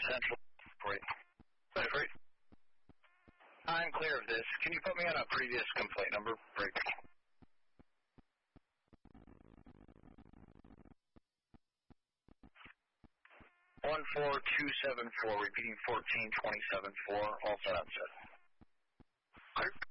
Central. Great. Great. I'm clear of this. Can you put me on a previous complaint number? Break. 14274, repeating 14274, all set on set.